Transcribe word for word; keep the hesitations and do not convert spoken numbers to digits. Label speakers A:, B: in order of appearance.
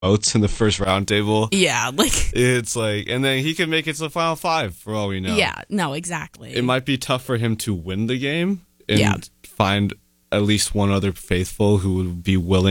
A: votes in the first round table.
B: Yeah, like
A: It's like, and then he could make it to the final five for all we know.
B: yeah, no, exactly.
A: It might be tough for him to win the game and
B: Yeah.
A: find at least one other faithful who would be willing